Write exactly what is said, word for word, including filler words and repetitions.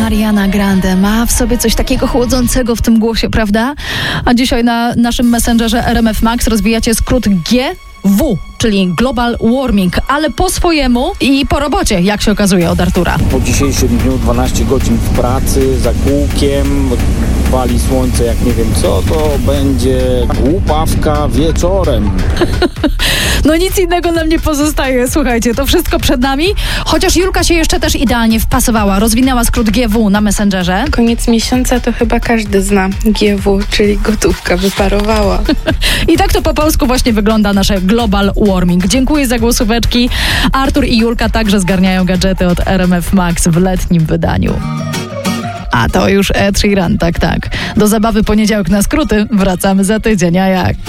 Ariana Grande ma w sobie coś takiego chłodzącego w tym głosie, prawda? A dzisiaj na naszym messengerze R M F Max rozwijacie skrót G W, czyli Global Warming, ale po swojemu i po robocie, jak się okazuje od Artura. Po dzisiejszym dniu dwanaście godzin w pracy, za kółkiem, wali słońce jak nie wiem co, to będzie głupawka wieczorem. No nic innego nam nie pozostaje, słuchajcie, to wszystko przed nami, chociaż Julka się jeszcze też idealnie wpasowała, rozwinęła skrót G W na messengerze. Koniec miesiąca to chyba każdy zna G W, czyli gotówka wyparowała. I tak to po polsku właśnie wygląda nasze Global Warming. Dziękuję za głosóweczki. Artur i Julka także zgarniają gadżety od R M F Max w letnim wydaniu. A to już Ed Sheeran, tak, tak. Do zabawy poniedziałek na skróty wracamy za tydzień, a jak?